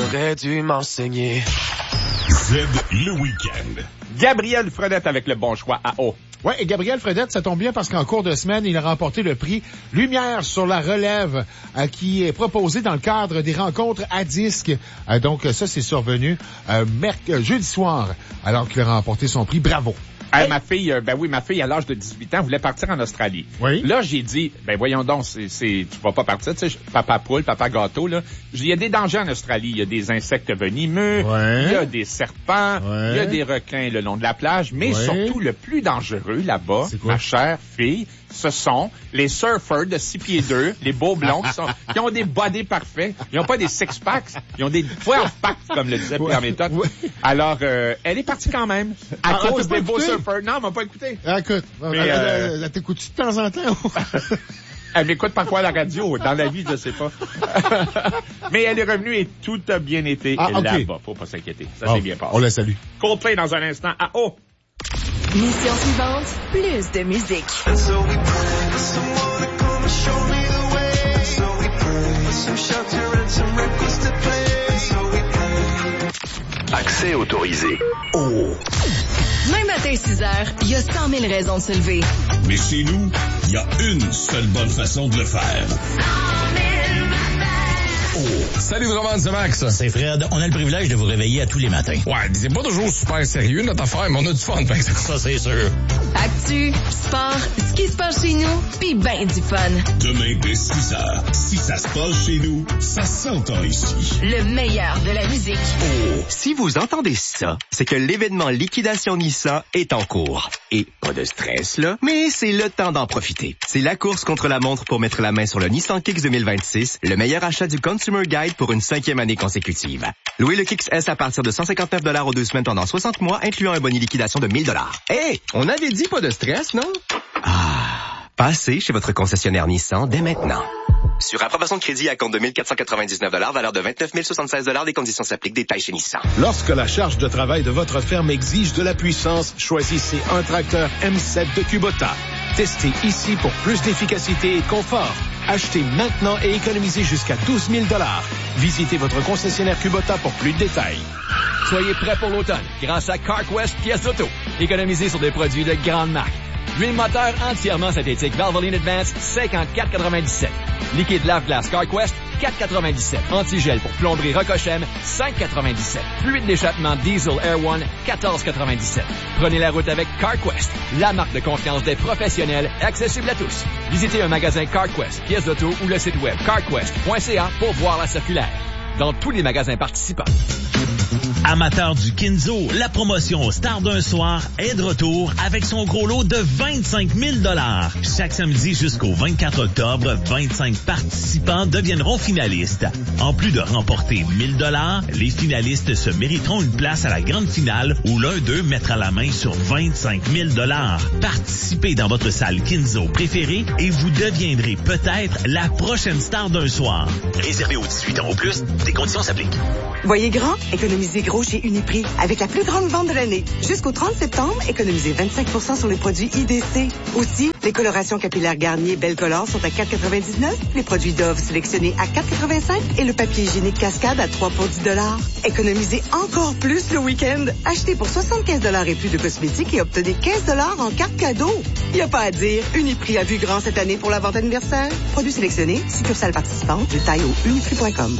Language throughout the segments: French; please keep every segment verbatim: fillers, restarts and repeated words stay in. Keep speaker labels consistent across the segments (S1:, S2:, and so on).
S1: T'aurais dû m'enseigner.
S2: Z, le week-end.
S3: Gabriel Fredette avec le bon choix à O.
S4: Ouais, et Gabriel Fredette, ça tombe bien parce qu'en cours de semaine, il a remporté le prix Lumière sur la relève euh, qui est proposé dans le cadre des rencontres à disque. Euh, donc ça, c'est survenu euh, merc- euh, jeudi soir, alors qu'il a remporté son prix. Bravo.
S3: Hey,
S4: Hey.
S3: ma fille, euh, ben oui, ma fille, à l'âge de dix-huit ans, voulait partir en Australie.
S4: Oui.
S3: Là, j'ai dit, ben voyons donc, c'est, c'est, tu vas pas partir, tu sais, papa poule, papa gâteau, là. Il y a des dangers en Australie. Il y a des insectes venimeux,
S4: Ouais.
S3: il y a des serpents,
S4: Ouais.
S3: il y a des requins le long de la plage, mais
S4: Ouais.
S3: surtout, le plus dangereux là-bas,
S4: C'est quoi?
S3: ma chère fille, ce sont les surfers de six pieds deux, les beaux blonds qui, sont, qui ont des bodies parfaits. Ils ont pas des six-packs, ils ont des twelve-packs, comme le disait Pierre Méthode.
S4: Ouais.
S3: Alors, euh, elle est partie quand même, à
S4: Ah,
S3: cause
S4: t'as pas
S3: des beaux
S4: écouté?
S3: surfers. Non, elle m'a pas écouté.
S4: Ah, écoute,
S3: Mais,
S4: elle,
S3: euh,
S4: elle, elle t'écoute-tu de temps en temps?
S3: Elle m'écoute parfois à la radio. Dans la vie, je sais pas. Mais elle est revenue et tout a bien été
S4: Ah, ok.
S3: là-bas. Faut pas s'inquiéter. Ça
S4: Bon,
S3: s'est bien passé.
S4: on la salue.
S3: Coldplay dans un instant à O.
S5: Mission suivante, plus de musique.
S6: Accès autorisé. Oh.
S5: Même matin, six heures, il y a cent mille raisons de se lever.
S2: Mais chez nous, il y a une seule bonne façon de le faire. Oh.
S7: Salut vraiment, c'est Max.
S8: C'est Fred. On a le privilège de vous réveiller à tous les matins.
S7: Ouais, c'est pas toujours super sérieux notre affaire, mais on a du fun, par exemple.
S8: Ça, c'est sûr.
S5: Actu, sport, ce qui se passe chez nous, pis ben du fun.
S2: Demain dès six heures. Si ça se passe chez nous, ça s'entend ici.
S5: Le meilleur de la musique.
S6: Oh. Si vous entendez ça, c'est que l'événement Liquidation Nissan est en cours. Et pas de stress, là, mais c'est le temps d'en profiter. C'est la course contre la montre pour mettre la main sur le Nissan Kicks deux mille vingt-six, le meilleur achat du Consumer Guide pour une cinquième année consécutive. Louez le Kicks S à partir de cent cinquante-neuf dollars aux deux semaines pendant soixante mois, incluant un bonus liquidation de mille dollars. Hé, on avait dit pas de stress, non? Ah, passez chez votre concessionnaire Nissan dès maintenant. Sur approbation de crédit à compte de mille quatre cent quatre-vingt-dix-neuf dollars, valeur de vingt-neuf mille soixante-seize dollars, des conditions s'appliquent, détails chez Nissan.
S9: Lorsque la charge de travail de votre ferme exige de la puissance, choisissez un tracteur M sept de Kubota. Testez ici pour plus d'efficacité et de confort. Achetez maintenant et économisez jusqu'à douze mille dollars. Visitez votre concessionnaire Kubota pour plus de détails.
S10: Soyez prêts pour l'automne grâce à CarQuest pièces d'auto. Économisez sur des produits de grande marque. Huile moteur entièrement synthétique Valvoline Advance, cinquante-quatre quatre-vingt-dix-sept. Liquide lave-glace CarQuest, quatre quatre-vingt-dix-sept. Antigel pour plomberie Rocochem, cinq quatre-vingt-dix-sept. Fluide d'échappement Diesel Air One, quatorze quatre-vingt-dix-sept. Prenez la route avec CarQuest, la marque de confiance des professionnels, accessible à tous. Visitez un magasin CarQuest, pièces d'auto ou le site web carquest point c a pour voir la circulaire. Dans tous les magasins participants.
S8: Amateurs du Kinzo, la promotion Star d'un soir est de retour avec son gros lot de vingt-cinq mille dollars. Chaque samedi jusqu'au vingt-quatre octobre, vingt-cinq participants deviendront finalistes. En plus de remporter mille dollars, les finalistes se mériteront une place à la grande finale où l'un d'eux mettra la main sur vingt-cinq mille dollars. Participez dans votre salle Kinzo préférée et vous deviendrez peut-être la prochaine star d'un soir.
S6: Réservé aux dix-huit ans ou plus, des conditions s'appliquent.
S11: Voyez grand, économisez gros chez Uniprix avec la plus grande vente de l'année. Jusqu'au trente septembre, économisez vingt-cinq pour cent sur les produits I D C. Aussi, les colorations capillaires Garnier Belle Color sont à quatre quatre-vingt-dix-neuf, les produits Dove sélectionnés à quatre quatre-vingt-cinq et le papier hygiénique Cascade à trois pour dix dollars. Économisez encore plus le week-end. Achetez pour soixante-quinze dollars et plus de cosmétiques et obtenez quinze dollars en carte cadeau. Y a pas à dire, Uniprix a vu grand cette année pour la vente anniversaire. Produits sélectionnés, succursale participante, détail au uniprix point com.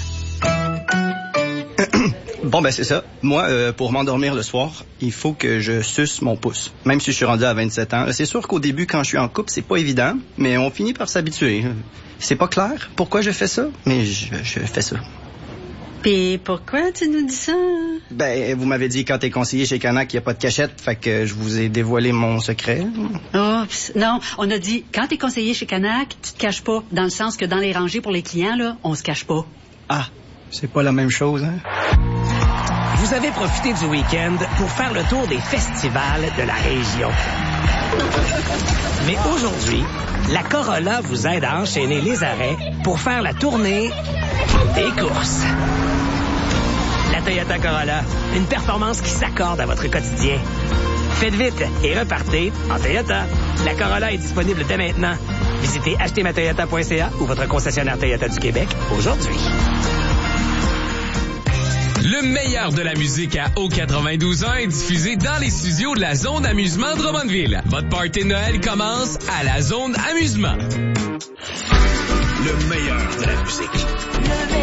S12: Bon, ben c'est ça. Moi, euh, pour m'endormir le soir, il faut que je suce mon pouce. Même si je suis rendu à vingt-sept ans. C'est sûr qu'au début, quand je suis en couple, c'est pas évident, mais on finit par s'habituer. C'est pas clair pourquoi je fais ça, mais je, je fais ça.
S13: Puis pourquoi tu nous dis ça?
S12: Ben, vous m'avez dit quand t'es conseiller chez Canac, il n'y a pas de cachette, fait que je vous ai dévoilé mon secret.
S13: Oh, non, on a dit, quand t'es conseiller chez Canac, tu te caches pas, dans le sens que dans les rangées pour les clients, là, on se cache pas.
S12: Ah, c'est pas la même chose, hein?
S14: Vous avez profité du week-end pour faire le tour des festivals de la région. Mais aujourd'hui, la Corolla vous aide à enchaîner les arrêts pour faire la tournée des courses. La Toyota Corolla, une performance qui s'accorde à votre quotidien. Faites vite et repartez en Toyota. La Corolla est disponible dès maintenant. Visitez acheter ma toyota point c a ou votre concessionnaire Toyota du Québec aujourd'hui.
S1: Le meilleur de la musique à O quatre-vingt-douze ans est diffusé dans les studios de la Zone Amusement Drummondville. Votre party de Noël commence à la Zone Amusement.
S2: Le meilleur de la musique.